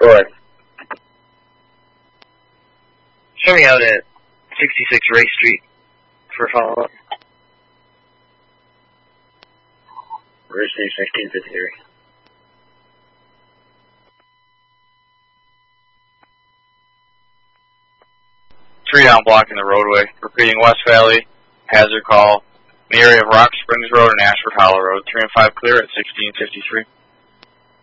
Go ahead. Show me out at 66 Ray Street for follow-up. Ray Street, 1653. 3 down blocking the roadway. Repeating West Valley, hazard call. In the area of Rock Springs Road and Ashford Hollow Road. 3 and 5 clear at 1653.